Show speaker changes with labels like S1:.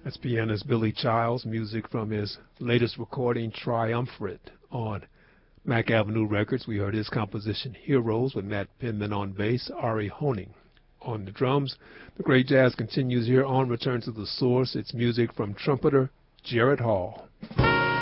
S1: That's pianist Billy Childs, music from his latest recording, Triumvirate, on Mack Avenue Records. We heard his composition, Heroes, with Matt Penman on bass, Ari Honing on the drums. The great jazz continues here on Return to the Source. It's music from trumpeter Jarrett Hall.